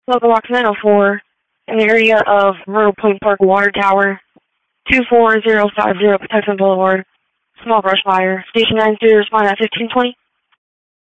Local Box 904 in the area of Myrtle Point Park Water Tower, 24050 Patuxent Boulevard. Small brush fire. Station 9 to respond at 1520.